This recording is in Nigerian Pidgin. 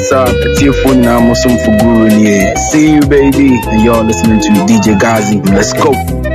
What's up? It's your phone now, Musum for Guru. See you, baby. And you're listening to DJ Gazi. Let's go.